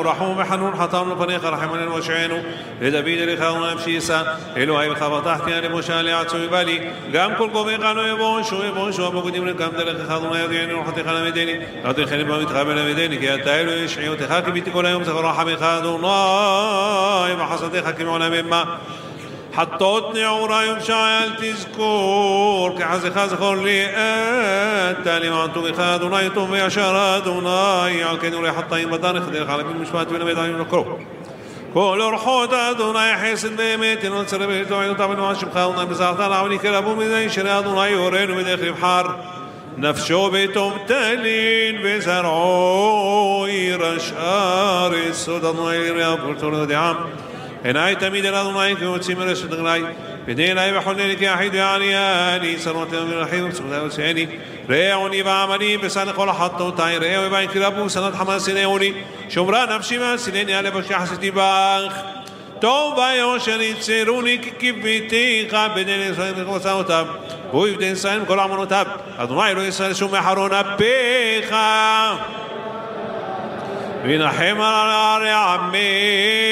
רחום וחנון חתם לפניך רחם עלינו ושענו לדוד אליך ונמשיך יישא אלוהי וחבטחתי על משה לעצוי בלי גם כל גומך לא יבושו הבוגדים לקם דרכך אדוני יודעני ורחתך למדני לא תלכני במתחבא למדני כי אתה אלוהי ישעיותך כי ביתי כל היום זכר רחמך אדוני וחסדך כמעולם אמה حطوت نعورا يمشع التذكور كحزخ زخور لي أنت لما أنتم بخا دوناي طم يشار دوناي على كنور حطين بدان خدير خالق المشفات بين ميدان الكرو كل رحوت دوناي حسن بيميت ننصر به توعد طبعا واشم خاونا بزارتان عوني كلابو ميزان شرا دوناي يورين ومدخل بحار نفشو بيتم تلين بزرعوي رشار السودان دوناي رياض قلتون دعام هناي تميد الأضمائي كيوتسي من رسول دغلاي بدين لا يبحلنك يا حيد يعني سرمت من الرحيم سبحانه وتعالى ريعوني بعملي بسنة قول حطوا تاي ريعوني بعين كلابو سنة حماس سنيوني شمرا نفسي ما سنيني على بشي حسيتي باخ توبا يوشري تسيروني كيف بيتي بدين إنسان قوساوتاب هو يبدين إنسان كل عمرو تاب أضمائي رو إنسان شو محرونا بيخا بين حمر عمي